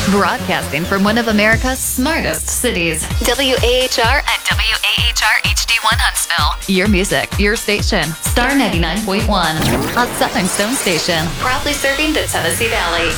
Broadcasting from one of America's smartest cities. WAHR and WAHR HD1 Huntsville. Your music, your station. Star 99.1. A Southern Stone Station. Proudly serving the Tennessee Valley.